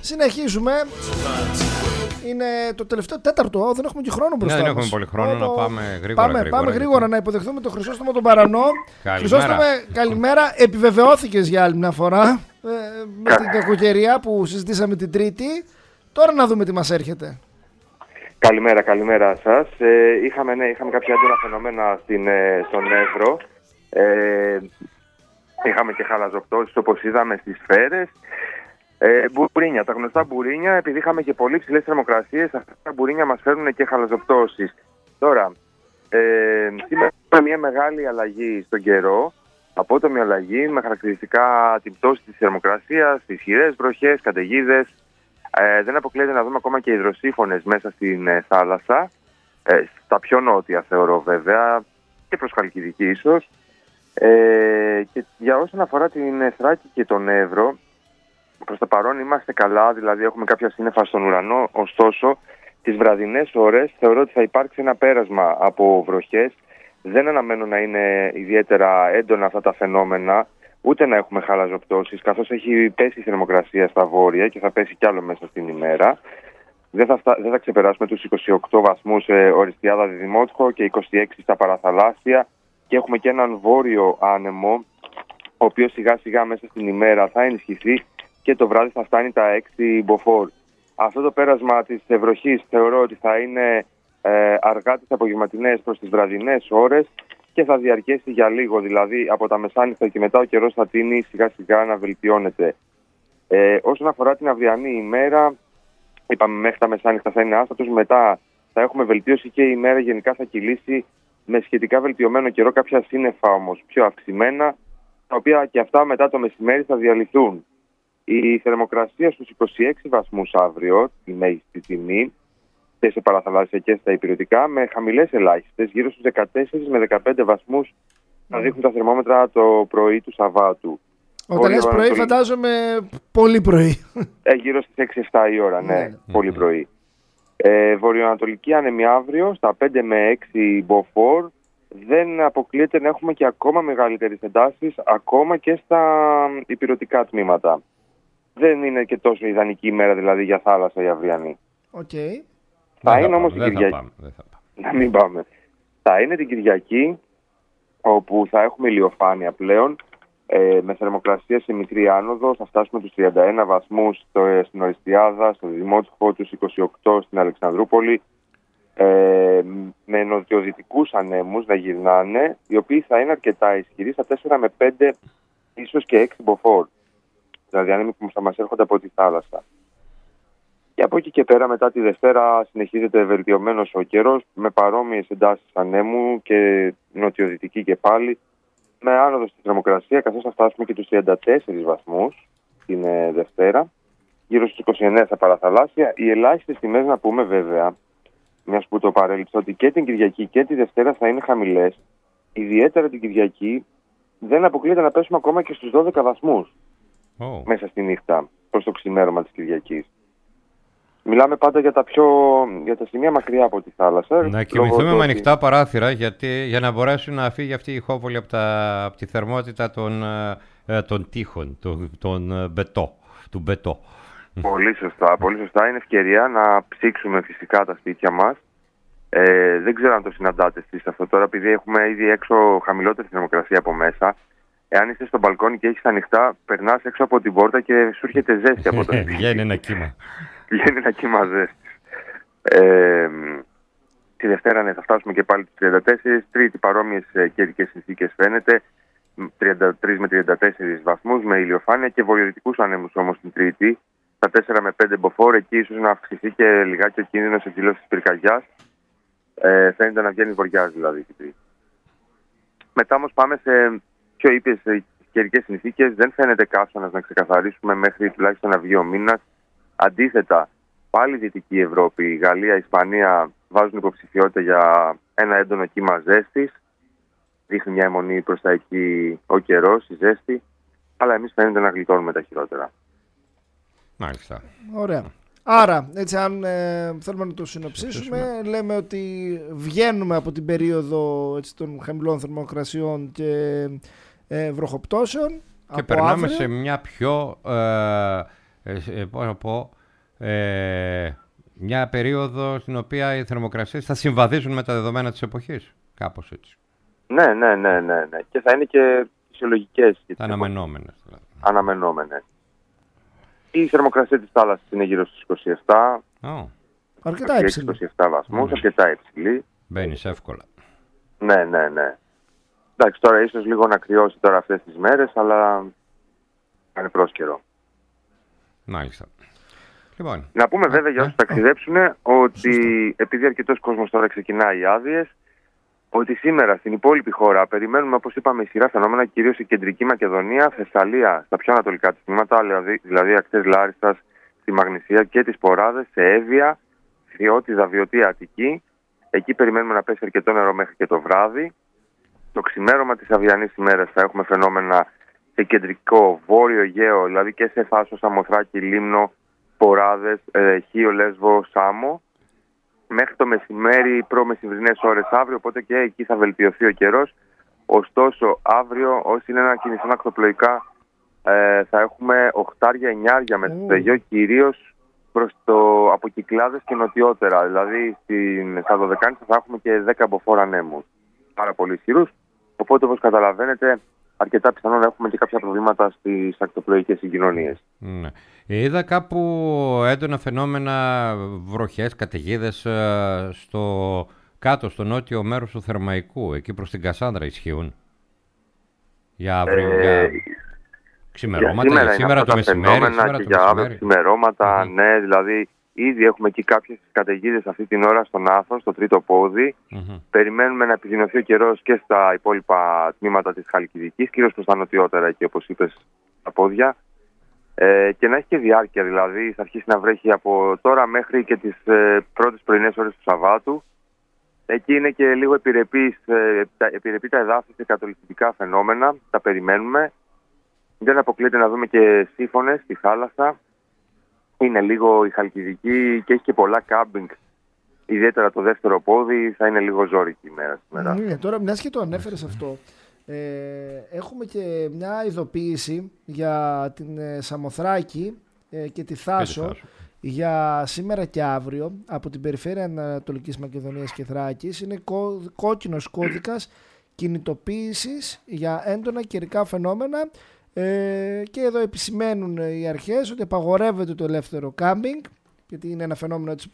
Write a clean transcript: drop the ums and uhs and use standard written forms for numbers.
Συνεχίζουμε. Είναι το τελευταίο τέταρτο, δεν έχουμε και χρόνο μπροστά μας. Δεν έχουμε πολύ χρόνο, να πάμε γρήγορα. Πάμε γρήγορα να υποδεχθούμε τον Χρυσόστομο τον Παρανό. Χρυσόστομε, καλημέρα. Επιβεβαιώθηκες για άλλη μια φορά με την κακοκαιρία που συζητήσαμε την Τρίτη. Τώρα να δούμε τι μας έρχεται. Καλημέρα σας. Είχαμε κάποια έντονα φαινόμενα στον Εύρο. Είχαμε και χαλαζοπτώσεις όπως είδαμε στις Σφαίρες. Μπουρίνια, τα γνωστά μπουρίνια, επειδή είχαμε και πολύ ψηλές θερμοκρασίες, αυτά τα μπουρίνια μας φέρνουν και χαλαζοπτώσεις. Τώρα, σήμερα έχουμε μια μεγάλη αλλαγή στον καιρό, απότομη αλλαγή με χαρακτηριστικά την πτώση της θερμοκρασίας, ισχυρές βροχές, καταιγίδες. Δεν αποκλείεται να δούμε ακόμα και υδροσύφωνες μέσα στην θάλασσα, στα πιο νότια θεωρώ βέβαια, και προς Χαλκιδική ίσως. Και για όσον αφορά την Θράκη και τον Εύρο, προς το παρόν είμαστε καλά, δηλαδή έχουμε κάποια σύννεφα στον ουρανό, ωστόσο τις βραδινές ώρες θεωρώ ότι θα υπάρξει ένα πέρασμα από βροχές. Δεν αναμένω να είναι ιδιαίτερα έντονα αυτά τα φαινόμενα, ούτε να έχουμε χαλαζοπτώσεις, καθώς έχει πέσει η θερμοκρασία στα βόρεια και θα πέσει κι άλλο μέσα στην ημέρα. Δεν θα ξεπεράσουμε τους 28 βαθμούς Οριστιάδα Διδημότυχο και 26 στα παραθαλάσσια και έχουμε και έναν βόρειο άνεμο, ο οποίος σιγά σιγά μέσα στην ημέρα θα ενισχυθεί και το βράδυ θα φτάνει τα 6 μποφόρ. Αυτό το πέρασμα της βροχής θεωρώ ότι θα είναι αργά τις απογευματινές προς τις βραδινές ώρες και θα διαρκέσει για λίγο, δηλαδή από τα μεσάνυχτα και μετά ο καιρός θα τείνει σιγά σιγά να βελτιώνεται. Όσον αφορά την αυριανή ημέρα, είπαμε μέχρι τα μεσάνυχτα θα είναι άστατος, μετά θα έχουμε βελτίωση και η ημέρα γενικά θα κυλήσει με σχετικά βελτιωμένο καιρό, κάποια σύννεφα όμως πιο αυξημένα, τα οποία και αυτά μετά το μεσημέρι θα διαλυθούν. Η θερμοκρασία στους 26 βαθμούς αύριο, η μέγιστη τιμή, και σε παραθαλάσσια και στα υπηρετικά, με χαμηλές ελάχιστες, γύρω στους 14 με 15 βαθμούς θα δείχνουν τα θερμόμετρα το πρωί του Σαββάτου. Όταν λες πρωί φαντάζομαι πολύ πρωί. Γύρω στις 6-7 η ώρα, ναι, πολύ πρωί. Βορειοανατολική άνεμη αύριο, στα 5 με 6 μποφόρ. Δεν αποκλείεται να έχουμε και ακόμα μεγαλύτερες εντάσεις, ακόμα και στα υπηρετικά τμήματα. Δεν είναι και τόσο ιδανική ημέρα δηλαδή για θάλασσα η αυριανή. Okay. Θα είναι όμως την Κυριακή. Να μην πάμε. Θα είναι την Κυριακή, όπου θα έχουμε ηλιοφάνεια πλέον, με θερμοκρασία σε μικρή άνοδο. Θα φτάσουμε τους 31 βαθμούς στην Οριστιάδα, στο Διδημότυχο, τους 28 στην Αλεξανδρούπολη, με νοτιοδυτικούς ανέμους να γυρνάνε, οι οποίοι θα είναι αρκετά ισχυροί, στα 4 με 5, ίσως και 6 μποφόρ. Δηλαδή ανέμοι που θα μας έρχονται από τη θάλασσα. Και από εκεί και πέρα μετά τη Δευτέρα συνεχίζεται βελτιωμένος ο καιρός με παρόμοιες εντάσεις ανέμου και νοτιοδυτική και πάλι, με άνοδο στη θερμοκρασία, καθώς θα φτάσουμε και τους 34 βαθμούς την Δευτέρα, γύρω στους 29 στα παραθαλάσσια. Οι ελάχιστες τιμές να πούμε βέβαια, μιας που το παρέλειψα, ότι και την Κυριακή και τη Δευτέρα θα είναι χαμηλές. Ιδιαίτερα την Κυριακή δεν αποκλείεται να πέσουμε ακόμα και στους 12 βαθμούς μέσα στη νύχτα προς το ξημέρωμα της Κυριακής. Μιλάμε πάντα για τα σημεία μακριά από τη θάλασσα. Να κοιμηθούμε με ανοιχτά παράθυρα, για να μπορέσει να φύγει αυτή η χόβολη από τη θερμότητα των τείχων, του μπετό. Πολύ σωστά. Είναι ευκαιρία να ψήξουμε φυσικά τα σπίτια μας. Δεν ξέρω αν το συναντάτε εσείς αυτό τώρα, επειδή έχουμε ήδη έξω χαμηλότερη θερμοκρασία από μέσα. Εάν είστε στο μπαλκόνι και έχεις ανοιχτά, περνάς έξω από την πόρτα και σου έρχεται ζέστη από το σπίτι. Βγαίνει ένα κύμα. Βγαίνει ένα κύμα ζέστης. Τη Δευτέρα θα φτάσουμε και πάλι τους 34. Τρίτη παρόμοιες καιρικές συνθήκες φαίνεται. 33 με 34 βαθμούς με ηλιοφάνεια και βορειοδυτικούς ανέμους όμως την Τρίτη. Στα 4 με 5 μποφόρ, εκεί ίσως να αυξηθεί και λιγάκι ο κίνδυνος εκδήλωσης της πυρκαγιάς. Φαίνεται να βγαίνει βοριάς δηλαδή την Τρίτη. Μετά όμως πάμε σε πιο ήπιες καιρικές συνθήκες. Δεν φαίνεται καύσωνας να ξεκαθαρίσουμε μέχρι τουλάχιστον να βγει ο μήνας. Αντίθετα, πάλι η Δυτική Ευρώπη, η Γαλλία, η Ισπανία βάζουν υποψηφιότητα για ένα έντονο κύμα ζέστης. Δείχνει μια αιμονή προς τα εκεί ο καιρός, η ζέστη. Αλλά εμείς φαίνεται να γλιτώνουμε τα χειρότερα. Μάλιστα. Ωραία. Άρα, έτσι αν θέλουμε να το συνοψίσουμε, λέμε ότι βγαίνουμε από την περίοδο των χαμηλών θερμοκρασιών και βροχοπτώσεων. Και περνάμε σε μια πιο πώς να πω, μια περίοδο στην οποία οι θερμοκρασίες θα συμβαδίζουν με τα δεδομένα της εποχής. Κάπως έτσι. Ναι. Και θα είναι και φυσιολογικές. Αναμενόμενες. Δηλαδή. Αναμενόμενες. Η θερμοκρασία της θάλασσας είναι γύρω στους 27. Αρκετά υψηλή. 27 βαθμούς, αρκετά υψηλή. Μπαίνεις εύκολα. Ναι. Εντάξει, τώρα ίσως λίγο να κρυώσει τώρα αυτές τις μέρες, αλλά είναι πρόσκαιρο. Μάλιστα. Λοιπόν. Να πούμε βέβαια για όσους ταξιδέψουν ότι επειδή αρκετός κόσμος τώρα ξεκινάει οι άδειες, ότι σήμερα στην υπόλοιπη χώρα περιμένουμε, όπως είπαμε, ισχυρά φαινόμενα, κυρίως η Κεντρική Μακεδονία, Θεσσαλία, στα πιο ανατολικά της τμήματα, δηλαδή ακτές Λάριστας, στη Μαγνησία και τις Ποράδες, σε Εύβοια, Φιώτιδα, Βιωτία, Αττική. Εκεί περιμένουμε να πέσει αρκετό νερό μέχρι και το βράδυ. Το ξημέρωμα της αυριανής ημέρας θα έχουμε φαινόμενα σε κεντρικό, βόρειο Αιγαίο, δηλαδή και σε Θάσο, Σαμοθράκη, Λίμνο, Ποράδες, Χίο, Λέσβο, Σάμο. Μέχρι το μεσημέρι, προ-μεσημβρινές ώρες αύριο, οπότε και εκεί θα βελτιωθεί ο καιρός. Ωστόσο, αύριο, όσοι είναι να κινηθούν ακτοπλοϊκά, θα έχουμε 8-9 με το Αιγαίο, κυρίως από Κυκλάδες και νοτιότερα. Δηλαδή, στα Δωδεκάνησα θα έχουμε και 10 μποφόρ ανέμους. Πάρα πολύ ισχυρούς. Οπότε, όπως καταλαβαίνετε, αρκετά πιθανό να έχουμε και κάποια προβλήματα στις ακτοπλοϊκές συγκοινωνίες. Ναι. Είδα κάπου έντονα φαινόμενα, βροχές, καταιγίδες κάτω στο νότιο μέρος του Θερμαϊκού, εκεί προς την Κασάνδρα ισχύουν. Για αύριο, για ξημερώματα, σήμερα το μεσημέρι. Για αύριο ξημερώματα, ναι, δηλαδή ήδη έχουμε εκεί κάποιες καταιγίδες αυτή την ώρα στον Άθο, στο τρίτο πόδι. Περιμένουμε να επιδεινωθεί ο καιρός και στα υπόλοιπα τμήματα της Χαλκιδικής, κυρίως προς τα νοτιότερα εκεί, όπως είπες, τα πόδια. Και να έχει και διάρκεια, δηλαδή θα αρχίσει να βρέχει από τώρα μέχρι και τις πρώτες πρωινές ώρες του Σαββάτου. Εκεί είναι και λίγο επιρρεπεί τα εδάφη σε κατολιστικά φαινόμενα, τα περιμένουμε. Δεν αποκλείεται να δούμε και σύμφωνες στη θάλασσα. Είναι λίγο η Χαλκιδική και έχει και πολλά κάμπινγκ. Ιδιαίτερα το δεύτερο πόδι θα είναι λίγο ζώρικη ημέρα σήμερα. Ναι, τώρα μιας και το ανέφερες αυτό, έχουμε και μια ειδοποίηση για την Σαμοθράκη και τη Θάσο για σήμερα και αύριο από την περιφέρεια Ανατολικής Μακεδονίας και Θράκης. Είναι κόκκινος κώδικας κινητοποίησης για έντονα καιρικά φαινόμενα. Και εδώ επισημαίνουν οι αρχές ότι απαγορεύεται το ελεύθερο κάμπινγκ, γιατί είναι ένα φαινόμενο έτσι